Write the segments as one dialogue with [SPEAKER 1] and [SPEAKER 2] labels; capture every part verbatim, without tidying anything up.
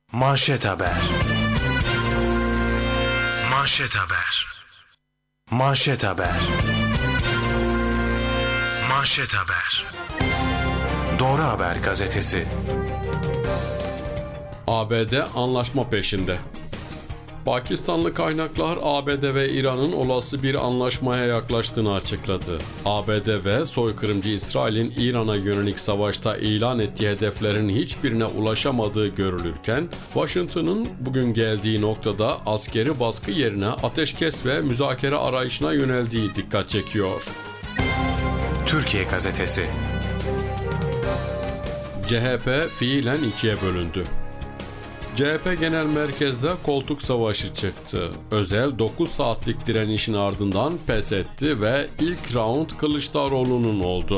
[SPEAKER 1] Manşet Haber. Manşet Haber. Manşet Haber. Manşet Haber. Doğru Haber gazetesi.
[SPEAKER 2] A B D anlaşma peşinde. Pakistanlı kaynaklar A B D ve İran'ın olası bir anlaşmaya yaklaştığını açıkladı. A B D ve soykırımcı İsrail'in İran'a yönelik savaşta ilan ettiği hedeflerin hiçbirine ulaşamadığı görülürken, Washington'ın bugün geldiği noktada askeri baskı yerine ateşkes ve müzakere arayışına yöneldiği dikkat çekiyor.
[SPEAKER 1] Türkiye gazetesi.
[SPEAKER 2] C H P fiilen ikiye bölündü. C H P Genel Merkez'de koltuk savaşı çıktı. Özel dokuz saatlik direnişin ardından pes etti ve ilk round Kılıçdaroğlu'nun oldu.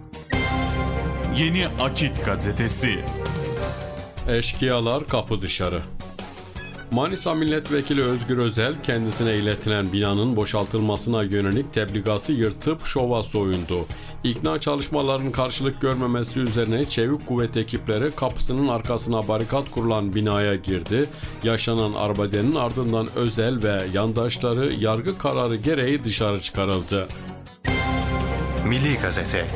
[SPEAKER 3] Yeni Akit gazetesi.
[SPEAKER 2] Eşkıyalar kapı dışarı. Manisa Milletvekili Özgür Özel kendisine iletilen binanın boşaltılmasına yönelik tebligatı yırtıp şova soyundu. İkna çalışmalarının karşılık görmemesi üzerine çevik kuvvet ekipleri kapısının arkasına barikat kurulan binaya girdi. Yaşanan arbedenin ardından Özel ve yandaşları yargı kararı gereği dışarı çıkarıldı.
[SPEAKER 1] Milli Gazete.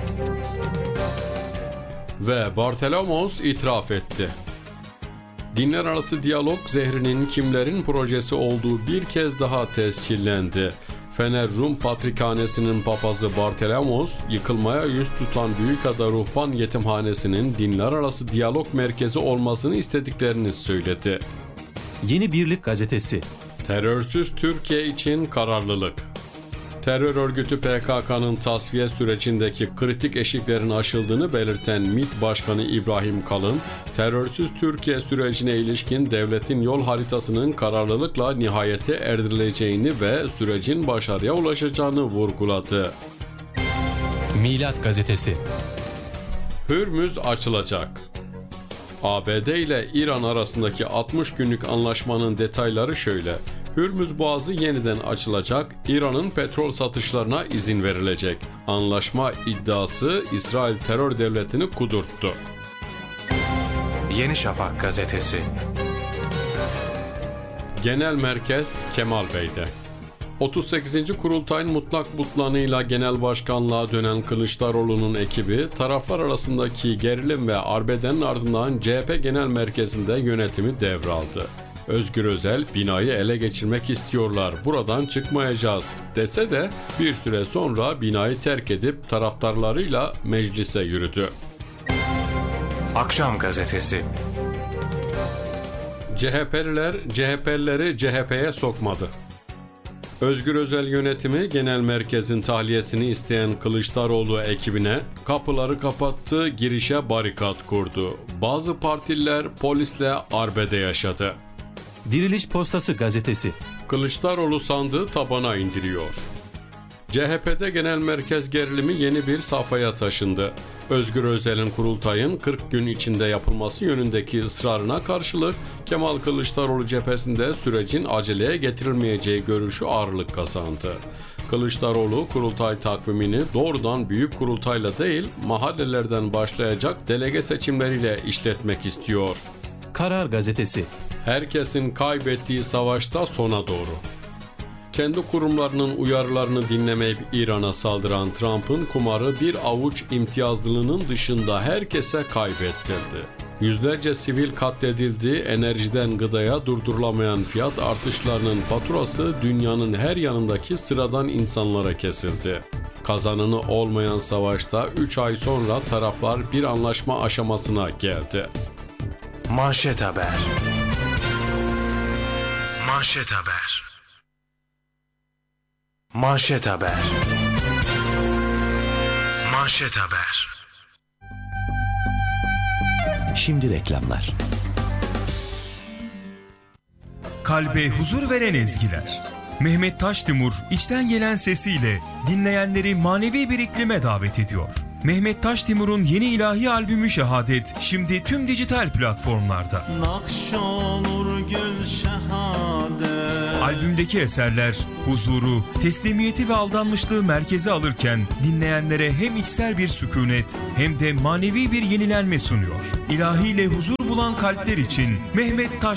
[SPEAKER 2] Ve Bartolomos itiraf etti. Dinler arası diyalog zehrinin kimlerin projesi olduğu bir kez daha tescillendi. Fener Rum Patrikhanesi'nin papazı Bartolomos, yıkılmaya yüz tutan Büyükada Ruhban Yetimhanesi'nin dinler arası diyalog merkezi olmasını istediklerini söyledi.
[SPEAKER 4] Yeni Birlik gazetesi.
[SPEAKER 2] Terörsüz Türkiye için kararlılık. Terör örgütü P K K'nın tasfiye sürecindeki kritik eşiklerin aşıldığını belirten MİT Başkanı İbrahim Kalın, terörsüz Türkiye sürecine ilişkin devletin yol haritasının kararlılıkla nihayete erdirileceğini ve sürecin başarıya ulaşacağını vurguladı.
[SPEAKER 4] Milat gazetesi.
[SPEAKER 2] Hürmüz açılacak. A B D ile İran arasındaki altmış günlük anlaşmanın detayları şöyle. Hürmüz Boğazı yeniden açılacak, İran'ın petrol satışlarına izin verilecek. Anlaşma iddiası İsrail terör devletini kudurttu.
[SPEAKER 1] Yeni Şafak gazetesi.
[SPEAKER 2] Genel merkez Kemal Bey'de. otuz sekizinci Kurultay'ın mutlak butlanıyla genel başkanlığa dönen Kılıçdaroğlu'nun ekibi, taraflar arasındaki gerilim ve arbedenin ardından C H P Genel Merkezi'nde yönetimi devraldı. Özgür Özel, binayı ele geçirmek istiyorlar, buradan çıkmayacağız dese de bir süre sonra binayı terk edip taraftarlarıyla meclise yürüdü.
[SPEAKER 1] Akşam gazetesi.
[SPEAKER 2] C H P'liler C H P'lileri C H P'ye sokmadı. Özgür Özel yönetimi genel merkezin tahliyesini isteyen Kılıçdaroğlu ekibine kapıları kapattı, girişe barikat kurdu. Bazı partililer polisle arbede yaşadı.
[SPEAKER 4] Diriliş Postası gazetesi.
[SPEAKER 2] Kılıçdaroğlu sandığı tabana indiriyor. C H P'de genel merkez gerilimi yeni bir safhaya taşındı. Özgür Özel'in kurultayın kırk gün içinde yapılması yönündeki ısrarına karşılık Kemal Kılıçdaroğlu cephesinde sürecin aceleye getirilmeyeceği görüşü ağırlık kazandı. Kılıçdaroğlu kurultay takvimini doğrudan büyük kurultayla değil, mahallelerden başlayacak delege seçimleriyle işletmek istiyor.
[SPEAKER 4] Karar gazetesi.
[SPEAKER 2] Herkesin kaybettiği savaşta sona doğru. Kendi kurumlarının uyarılarını dinlemeyip İran'a saldıran Trump'ın kumarı bir avuç imtiyazlının dışında herkese kaybettirdi. Yüzlerce sivil katledildi, enerjiden gıdaya durdurulamayan fiyat artışlarının faturası dünyanın her yanındaki sıradan insanlara kesildi. Kazananı olmayan savaşta üç ay sonra taraflar bir anlaşma aşamasına geldi.
[SPEAKER 1] Manşet Haber. Manşet Haber. Manşet Haber. Manşet Haber.
[SPEAKER 5] Şimdi reklamlar.
[SPEAKER 6] Kalbe huzur veren ezgiler. Mehmet Taştimur içten gelen sesiyle dinleyenleri manevi bir iklime davet ediyor. Mehmet Taştimur'un yeni ilahi albümü Şehadet şimdi tüm dijital platformlarda.
[SPEAKER 7] Nakşolur gül şehadet.
[SPEAKER 6] Albümdeki eserler huzuru, teslimiyeti ve aldanmışlığı merkeze alırken dinleyenlere hem içsel bir sükunet hem de manevi bir yenilenme sunuyor. İlahiyle huzur bulan kalpler için Mehmet Taş